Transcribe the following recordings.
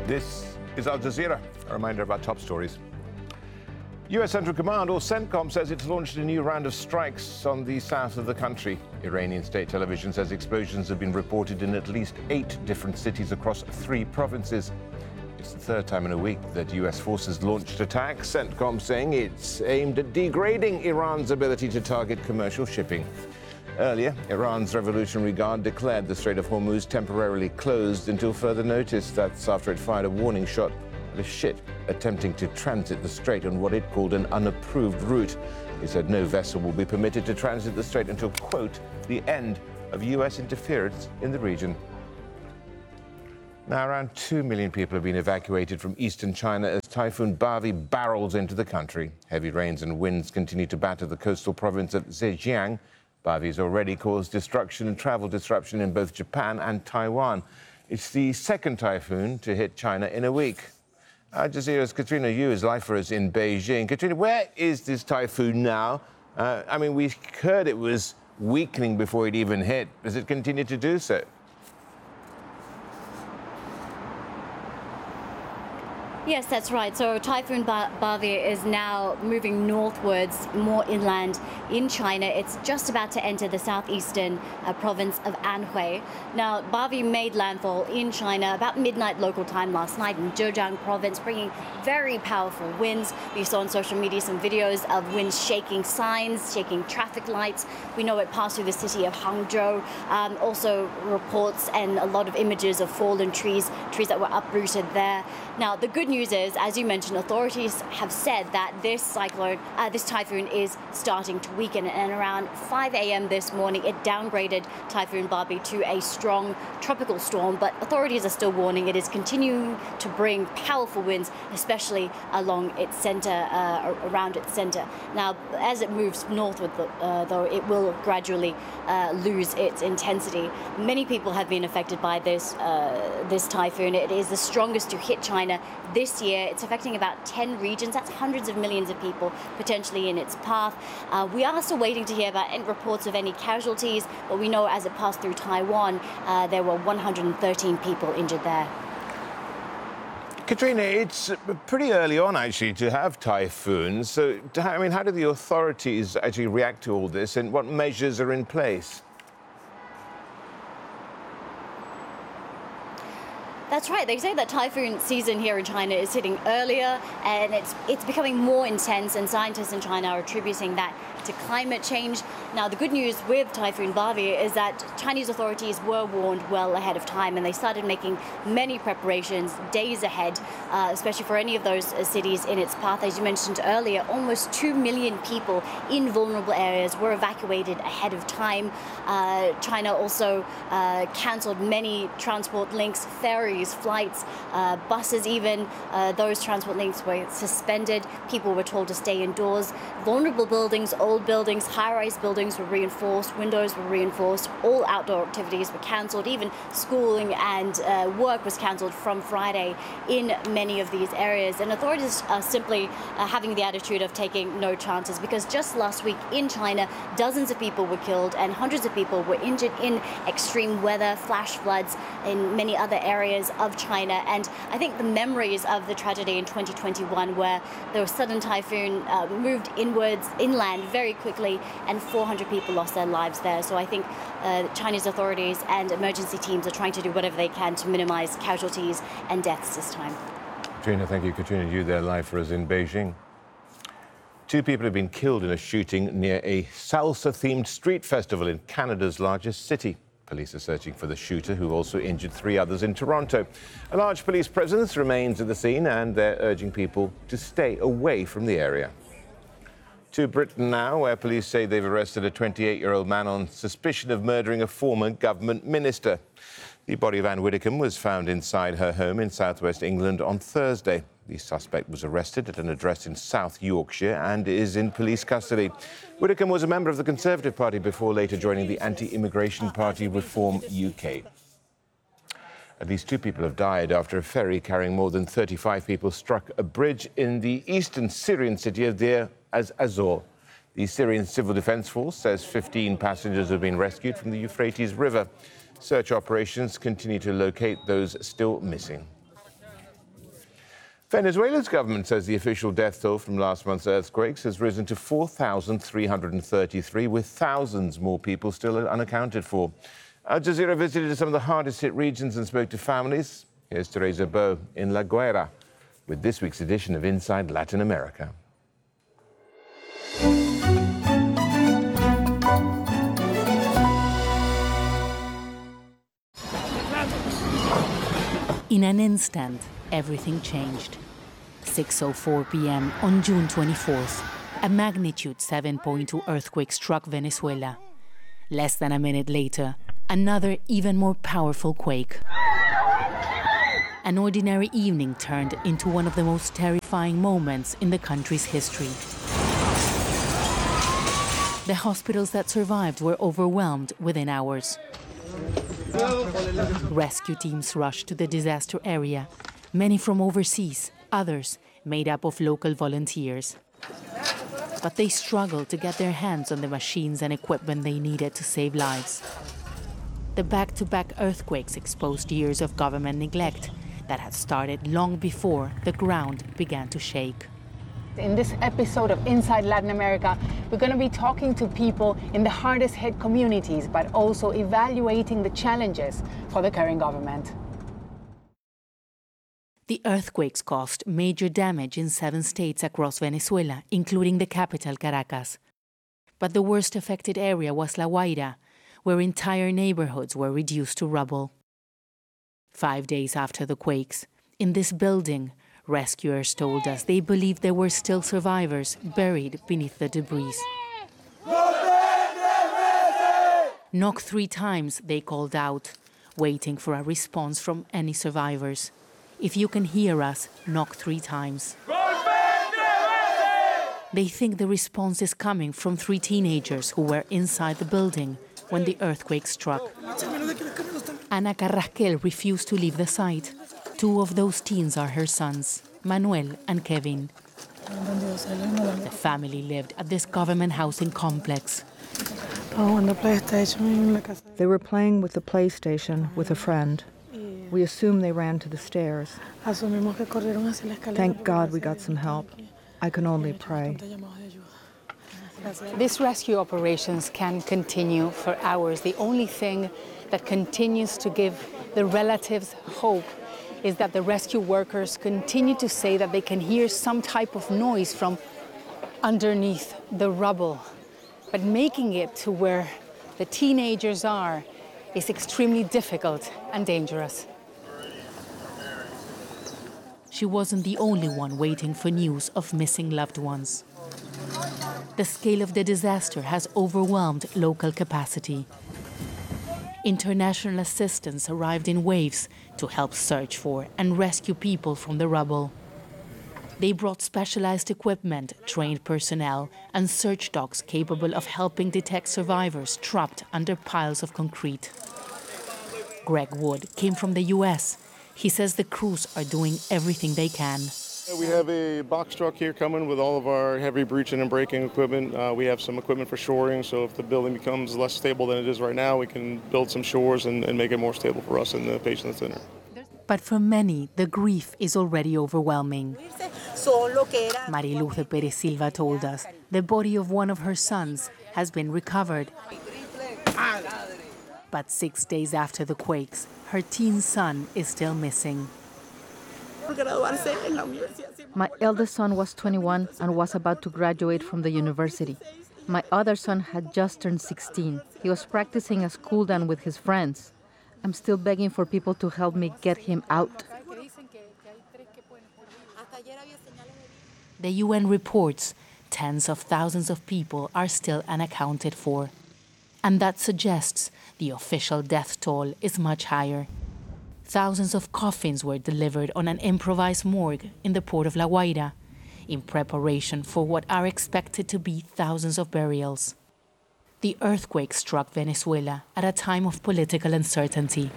This is Al Jazeera. A reminder of our top stories. US Central Command, or CENTCOM, says it's launched a new round of strikes on the south of the country. Iranian state television says explosions have been reported in at least 8 different cities across 3 provinces. It's the third time in a week that US forces launched attacks, CENTCOM saying it's aimed at degrading Iran's ability to target commercial shipping. Earlier, Iran's Revolutionary Guard declared the Strait of Hormuz temporarily closed until further notice. That's after it fired a warning shot at a ship attempting to transit the strait on what it called an unapproved route. It said no vessel will be permitted to transit the strait until, quote, the end of US interference in the region. Now, around 2 million people have been evacuated from eastern China as Typhoon Bavi barrels into the country. Heavy rains and winds continue to batter the coastal province of Zhejiang. Bavi has already caused destruction and travel disruption in both Japan and Taiwan. It's the second typhoon to hit China in a week. Al Jazeera's Katrina Yu is live for us in Beijing. Katrina, where is this typhoon now? We heard it was weakening before it even hit. Does it continue to do so? Yes, that's right. So Typhoon Bavi is now moving northwards, more inland in China. It's just about to enter the southeastern province of Anhui. Now, Bavi made landfall in China about midnight local time last night in Zhejiang province, bringing very powerful winds. We saw on social media some videos of winds shaking signs, shaking traffic lights. We know it passed through the city of Hangzhou. Also reports and a lot of images of fallen trees that were uprooted there. Now, the good news is, as you mentioned, authorities have said that this typhoon is starting to weaken, and around 5 a.m. this morning, it downgraded Typhoon Bavi to a strong tropical storm, but authorities are still warning it is continuing to bring powerful winds, especially along its center, around its center. Now, as it moves northward, though, it will gradually lose its intensity. Many people have been affected by this typhoon. It is the strongest to hit China this year. It's affecting about 10 regions. That's hundreds of millions of people potentially in its path. We are still waiting to hear about any reports of any casualties, but we know as it passed through Taiwan, there were 113 people injured there. Katrina, it's pretty early on, actually, to have typhoons. So, how do the authorities actually react to all this, and what measures are in place? That's right. They say that typhoon season here in China is hitting earlier, and it's becoming more intense, and scientists in China are attributing that to climate change. Now, the good news with Typhoon Bavi is that Chinese authorities were warned well ahead of time, and they started making many preparations days ahead, especially for any of those cities in its path. As you mentioned earlier, almost 2 million people in vulnerable areas were evacuated ahead of time. China also cancelled many transport links, ferries, flights, buses even. Those transport links were suspended. People were told to stay indoors. Vulnerable buildings, old buildings, high-rise buildings were reinforced, windows were reinforced, all outdoor activities were cancelled, even schooling and work was cancelled from Friday in many of these areas. And authorities are simply having the attitude of taking no chances, because just last week in China, dozens of people were killed and hundreds of people were injured in extreme weather, flash floods in many other areas of China. And I think the memories of the tragedy in 2021, where the sudden typhoon moved inland very quickly, and 400 people lost their lives there. So I think Chinese authorities and emergency teams are trying to do whatever they can to minimize casualties and deaths this time. Katrina, thank you. Katrina Yu there live for us in Beijing. 2 people have been killed in a shooting near a salsa-themed street festival in Canada's largest city. Police are searching for the shooter, who also injured 3 others in Toronto. A large police presence remains at the scene, and they're urging people to stay away from the area. To Britain now, where police say they've arrested a 28-year-old man on suspicion of murdering a former government minister. The body of Anne Widdecombe was found inside her home in southwest England on Thursday. The suspect was arrested at an address in South Yorkshire and is in police custody. Widdecombe was a member of the Conservative Party before later joining the anti-immigration party Reform UK. At least 2 people have died after a ferry carrying more than 35 people struck a bridge in the eastern Syrian city of Deir az-Zor. The Syrian Civil Defense Force says 15 passengers have been rescued from the Euphrates River. Search operations continue to locate those still missing. Venezuela's government says the official death toll from last month's earthquakes has risen to 4,333, with thousands more people still unaccounted for. Al Jazeera visited some of the hardest-hit regions and spoke to families. Here's Teresa Bo in La Guaira with this week's edition of Inside Latin America. In an instant, everything changed. 6:04 p.m. on June 24th, a magnitude 7.2 earthquake struck Venezuela. Less than a minute later, another even more powerful quake. An ordinary evening turned into one of the most terrifying moments in the country's history. The hospitals that survived were overwhelmed within hours. Rescue teams rushed to the disaster area, many from overseas, others made up of local volunteers. But they struggled to get their hands on the machines and equipment they needed to save lives. The back-to-back earthquakes exposed years of government neglect that had started long before the ground began to shake. In this episode of Inside Latin America, we're going to be talking to people in the hardest hit communities, but also evaluating the challenges for the current government. The earthquakes caused major damage in 7 states across Venezuela, including the capital, Caracas. But the worst affected area was La Guaira, where entire neighborhoods were reduced to rubble. 5 days after the quakes, in this building, rescuers told us they believed there were still survivors buried beneath the debris. Knock 3 times, they called out, waiting for a response from any survivors. If you can hear us, knock 3 times. They think the response is coming from 3 teenagers who were inside the building when the earthquake struck. Ana Carrasquel refused to leave the site. 2 of those teens are her sons, Manuel and Kevin. The family lived at this government housing complex. They were playing with the PlayStation with a friend. We assumed they ran to the stairs. Thank God we got some help. I can only pray. These rescue operations can continue for hours. The only thing that continues to give the relatives hope is that the rescue workers continue to say that they can hear some type of noise from underneath the rubble. But making it to where the teenagers are is extremely difficult and dangerous. She wasn't the only one waiting for news of missing loved ones. The scale of the disaster has overwhelmed local capacity. International assistance arrived in waves to help search for and rescue people from the rubble. They brought specialized equipment, trained personnel, and search dogs capable of helping detect survivors trapped under piles of concrete. Greg Wood came from the US. He says the crews are doing everything they can. We have a box truck here coming with all of our heavy breaching and breaking equipment. We have some equipment for shoring, so if the building becomes less stable than it is right now, we can build some shores and make it more stable for us and the patient that's in there. But for many, the grief is already overwhelming. Mariluz de Perez Silva told us the body of one of her sons has been recovered. But 6 days after the quakes, her teen son is still missing. My eldest son was 21 and was about to graduate from the university. My other son had just turned 16. He was practicing a school dance with his friends. I'm still begging for people to help me get him out. The UN reports tens of thousands of people are still unaccounted for. And that suggests the official death toll is much higher. Thousands of coffins were delivered on an improvised morgue in the port of La Guaira, in preparation for what are expected to be thousands of burials. The earthquake struck Venezuela at a time of political uncertainty.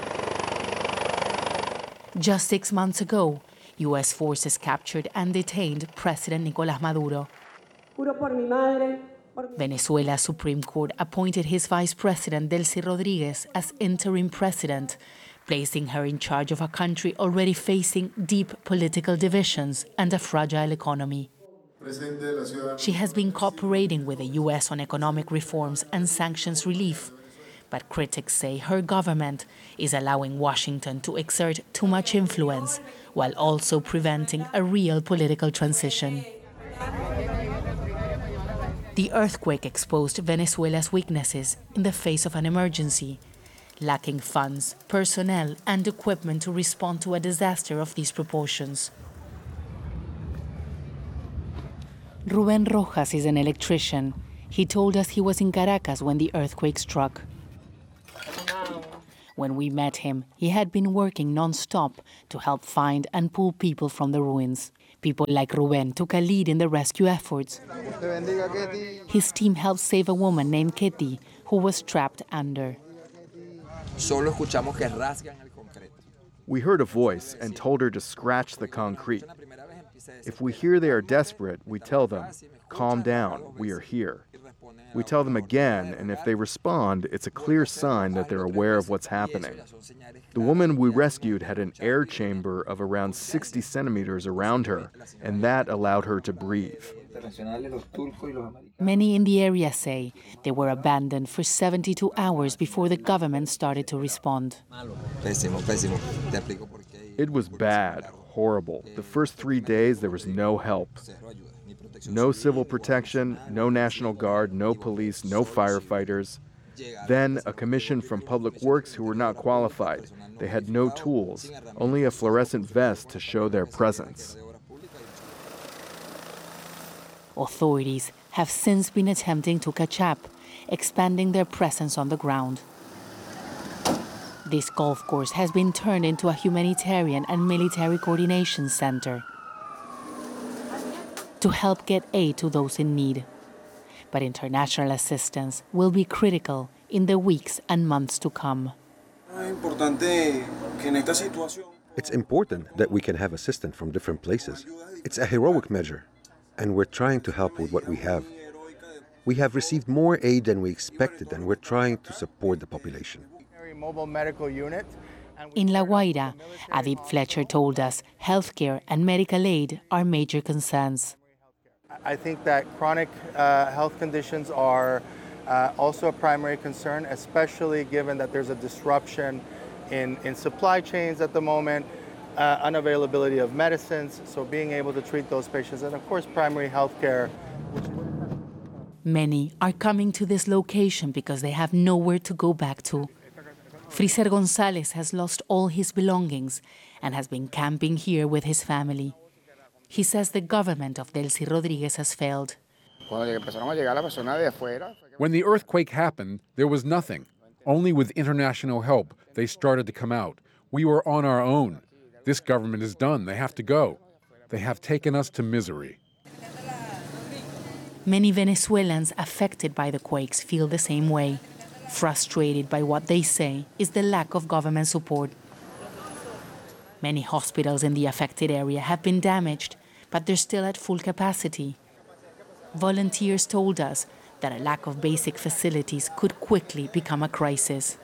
Just 6 months ago, U.S. forces captured and detained President Nicolás Maduro. Venezuela's Supreme Court appointed his vice president, Delcy Rodriguez, as interim president, placing her in charge of a country already facing deep political divisions and a fragile economy. She has been cooperating with the US on economic reforms and sanctions relief, but critics say her government is allowing Washington to exert too much influence while also preventing a real political transition. The earthquake exposed Venezuela's weaknesses in the face of an emergency, lacking funds, personnel, and equipment to respond to a disaster of these proportions. Ruben Rojas is an electrician. He told us he was in Caracas when the earthquake struck. When we met him, he had been working non-stop to help find and pull people from the ruins. People like Ruben took a lead in the rescue efforts. His team helped save a woman named Ketty, who was trapped under. We heard a voice and told her to scratch the concrete. If we hear they are desperate, we tell them, "Calm down, we are here." We tell them again, and if they respond, it's a clear sign that they're aware of what's happening. The woman we rescued had an air chamber of around 60 centimeters around her, and that allowed her to breathe. Many in the area say they were abandoned for 72 hours before the government started to respond. It was bad, horrible. The first 3 days, there was no help. No civil protection, no National Guard, no police, no firefighters. Then a commission from Public Works who were not qualified. They had no tools, only a fluorescent vest to show their presence. Authorities have since been attempting to catch up, expanding their presence on the ground. This golf course has been turned into a humanitarian and military coordination center to help get aid to those in need. But international assistance will be critical in the weeks and months to come. It's important that we can have assistance from different places. It's a heroic measure, and we're trying to help with what we have. We have received more aid than we expected, and we're trying to support the population. In La Guaira, Adib Fletcher told us healthcare and medical aid are major concerns. I think that chronic health conditions are also a primary concern, especially given that there's a disruption in supply chains at the moment, unavailability of medicines, so being able to treat those patients, and of course primary health care. Many are coming to this location because they have nowhere to go back to. Friser Gonzalez has lost all his belongings and has been camping here with his family. He says the government of Delcy Rodriguez has failed. When the earthquake happened, there was nothing. Only with international help, they started to come out. We were on our own. This government is done. They have to go. They have taken us to misery. Many Venezuelans affected by the quakes feel the same way, frustrated by what they say is the lack of government support. Many hospitals in the affected area have been damaged, but they're still at full capacity. Volunteers told us that a lack of basic facilities could quickly become a crisis.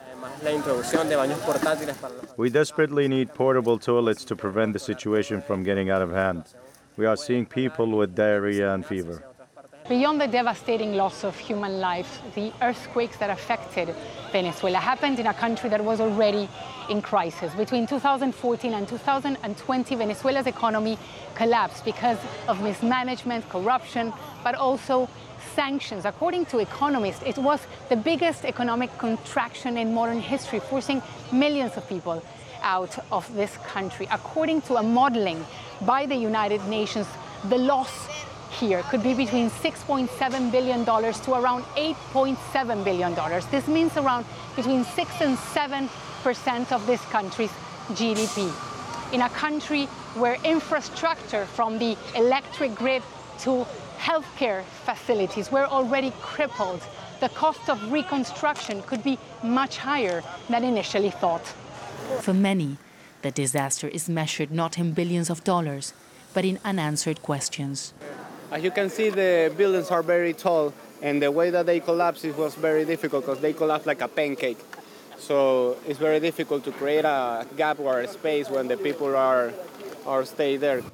We desperately need portable toilets to prevent the situation from getting out of hand. We are seeing people with diarrhea and fever. Beyond the devastating loss of human life, the earthquakes that affected Venezuela happened in a country that was already in crisis. Between 2014 and 2020, Venezuela's economy collapsed because of mismanagement, corruption, but also sanctions. According to economists, it was the biggest economic contraction in modern history, forcing millions of people out of this country. According to a modeling by the United Nations, the loss here could be between $6.7 billion to around $8.7 billion. This means around between 6 and 7% of this country's GDP. In a country where infrastructure from the electric grid to healthcare facilities were already crippled, the cost of reconstruction could be much higher than initially thought. For many, the disaster is measured not in billions of dollars, but in unanswered questions. As you can see, the buildings are very tall, and the way that they collapsed, it was very difficult because they collapsed like a pancake. So it's very difficult to create a gap or a space when the people are stay there.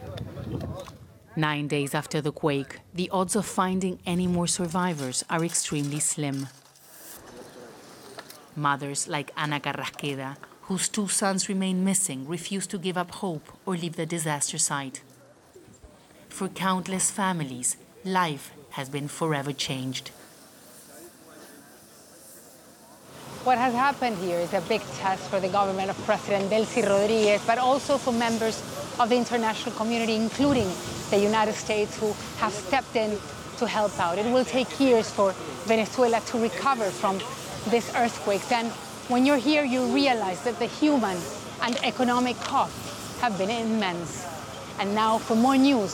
9 days after the quake, the odds of finding any more survivors are extremely slim. Mothers like Ana Carrasqueda, whose 2 sons remain missing, refuse to give up hope or leave the disaster site. For countless families, life has been forever changed. What has happened here is a big test for the government of President Delcy Rodriguez, but also for members of the international community, including the United States, who have stepped in to help out. It will take years for Venezuela to recover from this earthquake. Then, when you're here, you realize that the human and economic costs have been immense. And now, for more news